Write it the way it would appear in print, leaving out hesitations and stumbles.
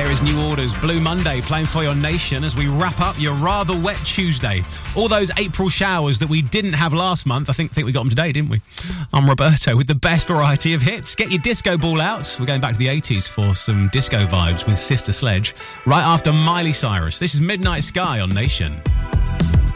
Here is New Order's Blue Monday playing for your nation as we wrap up your rather wet Tuesday. All those April showers that we didn't have last month, I think we got them today, didn't we? I'm Roberto with the best variety of hits. Get your disco ball out. We're going back to the 80s for some disco vibes with Sister Sledge. Right after Miley Cyrus. This is Midnight Sky on Nation.